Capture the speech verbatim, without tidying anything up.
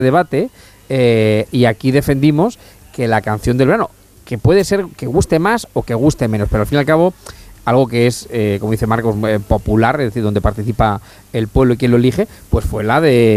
debate eh, y aquí defendimos que la canción del verano, que puede ser que guste más o que guste menos, pero al fin y al cabo algo que es, eh, como dice Marcos, eh, popular, es decir, donde participa el pueblo y quien lo elige, pues fue la de